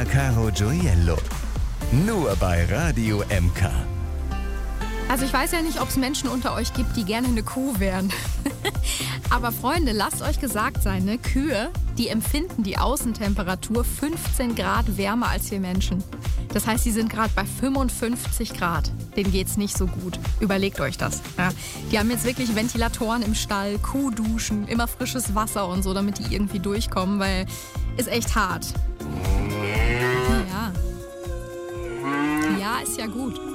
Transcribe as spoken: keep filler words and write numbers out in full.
Mia Caro Gioiello. Nur bei Radio M K. Also ich weiß ja nicht, ob es Menschen unter euch gibt, die gerne eine Kuh wären. Aber Freunde, lasst euch gesagt sein, ne? Kühe, die empfinden die Außentemperatur fünfzehn Grad wärmer als wir Menschen. Das heißt, sie sind gerade bei fünfundfünfzig Grad. Denen geht's nicht so gut. Überlegt euch das. Ja. Die haben jetzt wirklich Ventilatoren im Stall, Kuhduschen, immer frisches Wasser und so, damit die irgendwie durchkommen, weil ist echt hart. Ja. Ja, ist ja gut.